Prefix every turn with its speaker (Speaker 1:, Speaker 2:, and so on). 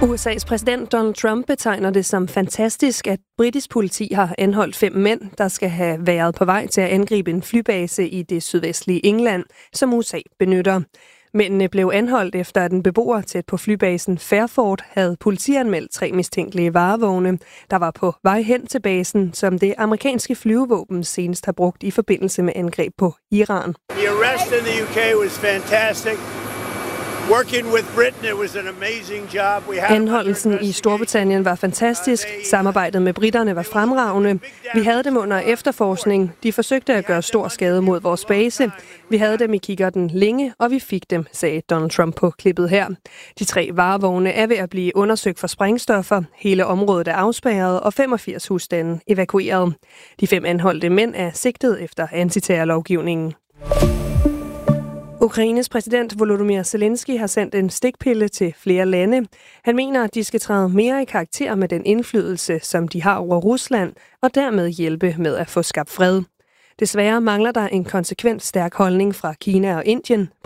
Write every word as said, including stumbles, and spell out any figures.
Speaker 1: U S A's præsident Donald Trump betegner det som fantastisk, at britisk politi har anholdt fem mænd, der skal have været på vej til at angribe en flybase i det sydvestlige England, som U S A benytter. Mændene blev anholdt efter, at en beboer tæt på flybasen Fairford havde politianmeldt tre mistænkelige varevogne, der var på vej hen til basen, som det amerikanske flyvevåben senest har brugt i forbindelse med angreb på Iran.
Speaker 2: The arrest in the U K was fantastic. Working with Britain, it was an amazing job. We had
Speaker 1: Anholdelsen i Storbritannien var fantastisk. Samarbejdet med briterne var fremragende. Vi havde dem under efterforskning. De forsøgte at gøre stor skade mod vores base. Vi havde dem i kikkerten længe, og vi fik dem, sagde Donald Trump på klippet her. De tre varevogne er ved at blive undersøgt for sprængstoffer. Hele området er afspærret, og femogfirs husstande evakueret. De fem anholdte mænd er sigtet efter antiterrorlovgivningen. Ukraines præsident Volodymyr Zelensky har sendt en stikpille til flere lande. Han mener, at de skal træde mere i karakter med den indflydelse, som de har over Rusland, og dermed hjælpe med at få skabt fred. Desværre mangler der en konsekvent stærk holdning fra Kina og Indien.